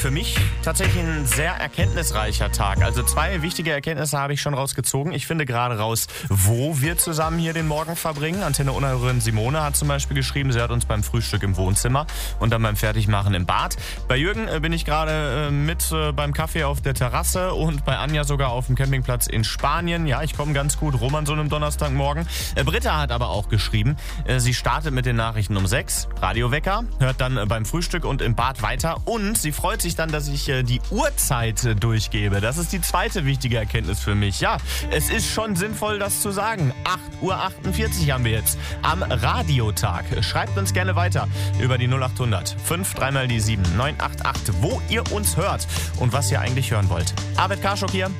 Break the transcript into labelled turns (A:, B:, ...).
A: Für mich tatsächlich ein sehr erkenntnisreicher Tag. Also 2 wichtige Erkenntnisse habe ich schon rausgezogen. Ich finde gerade raus, wo wir zusammen hier den Morgen verbringen. Antenne Unerhörerin Simone hat zum Beispiel geschrieben, sie hört uns beim Frühstück im Wohnzimmer und dann beim Fertigmachen im Bad. Bei Jürgen bin ich gerade mit beim Kaffee auf der Terrasse und bei Anja sogar auf dem Campingplatz in Spanien. Ja, ich komme ganz gut rum an so einem Donnerstagmorgen. Britta hat aber auch geschrieben, sie startet mit den Nachrichten um 6, Radiowecker, hört dann beim Frühstück und im Bad weiter und sie freut sich dann, dass ich die Uhrzeit durchgebe. Das ist die zweite wichtige Erkenntnis für mich. Ja, es ist schon sinnvoll, das zu sagen. 8:48 Uhr haben wir jetzt am Radiotag. Schreibt uns gerne weiter über die 0800 5 3 mal die 7 988, wo ihr uns hört und was ihr eigentlich hören wollt. Arvid Karschuk hier.